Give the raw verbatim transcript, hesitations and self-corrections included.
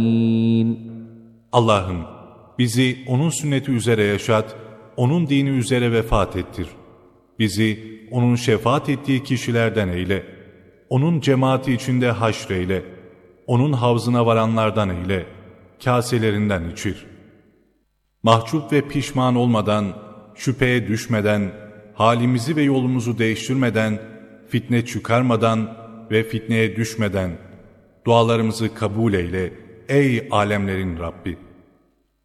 Allah'ım bizi onun sünneti üzere yaşat, onun dini üzere vefat ettir. Bizi onun şefaat ettiği kişilerden eyle. Onun cemaati içinde haşreyle. Onun havzına varanlardan eyle. Kaselerinden içir. Mahcup ve pişman olmadan, şüpheye düşmeden, halimizi ve yolumuzu değiştirmeden, fitne çıkarmadan ve fitneye düşmeden, dualarımızı kabul eyle ey alemlerin Rabbi.